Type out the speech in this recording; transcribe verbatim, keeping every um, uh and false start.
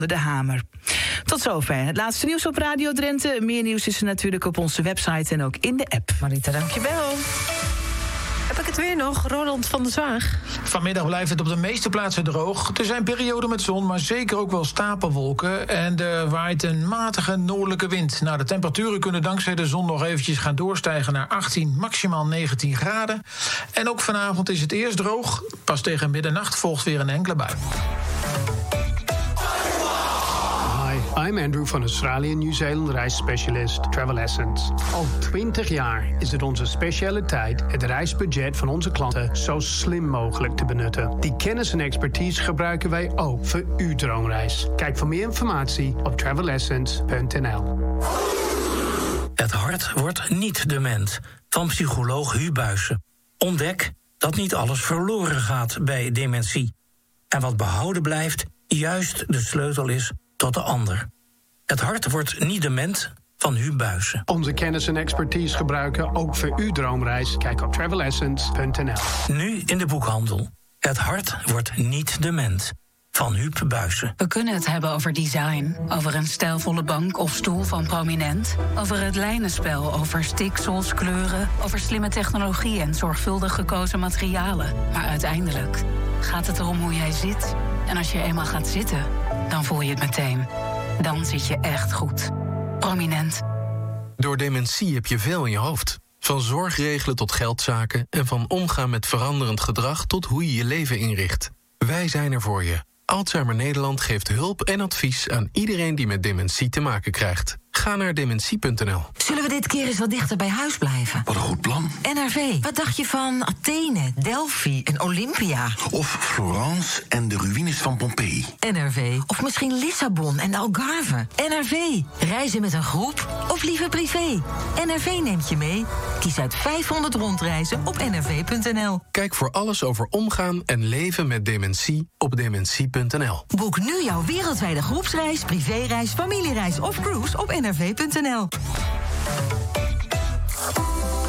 de hamer. Tot zover het laatste nieuws op Radio Drenthe. Meer nieuws is er natuurlijk op onze website en ook in de app. Marita, dankjewel. Heb ik het weer nog, Roland van der Zwaag? Vanmiddag blijft het op de meeste plaatsen droog. Er zijn perioden met zon, maar zeker ook wel stapelwolken. En er waait een matige noordelijke wind. Nou, de temperaturen kunnen dankzij de zon nog eventjes gaan doorstijgen naar achttien, maximaal negentien graden. En ook vanavond is het eerst droog. Pas tegen middernacht volgt weer een enkele bui. Hi, I'm Andrew van Australië Nieuw-Zeeland reisspecialist Travel Essence. Al twintig jaar is het onze specialiteit het reisbudget van onze klanten zo slim mogelijk te benutten. Die kennis en expertise gebruiken wij ook voor uw droomreis. Kijk voor meer informatie op travel essence punt n l. Het hart wordt niet dement, van psycholoog Huub Buijsen. Ontdek dat niet alles verloren gaat bij dementie. En wat behouden blijft, juist de sleutel is tot de ander. Het hart wordt niet dement, van Huub Buijsen. Onze kennis en expertise gebruiken ook voor uw droomreis. Kijk op travel essence punt n l. Nu in de boekhandel. Het hart wordt niet dement, van Huub Buijsen. We kunnen het hebben over design, over een stijlvolle bank of stoel van Prominent, over het lijnenspel, over stiksels, kleuren, over slimme technologie en zorgvuldig gekozen materialen. Maar uiteindelijk gaat het erom hoe jij zit. En als je eenmaal gaat zitten, dan voel je het meteen. Dan zit je echt goed. Prominent. Door dementie heb je veel in je hoofd. Van zorg regelen tot geldzaken en van omgaan met veranderend gedrag tot hoe je je leven inricht. Wij zijn er voor je. Alzheimer Nederland geeft hulp en advies aan iedereen die met dementie te maken krijgt. Ga naar dementie punt n l. Zullen we dit keer eens wat dichter bij huis blijven? Wat een goed plan. N R V, wat dacht je van Athene, Delphi en Olympia? Of Florence en de ruïnes van Pompeii. N R V, of misschien Lissabon en de Algarve. N R V, reizen met een groep of liever privé? N R V neemt je mee. Kies uit vijfhonderd rondreizen op n r v punt n l. Kijk voor alles over omgaan en leven met dementie op dementie punt n l. Boek nu jouw wereldwijde groepsreis, privéreis, familiereis of cruise op n r v punt n l.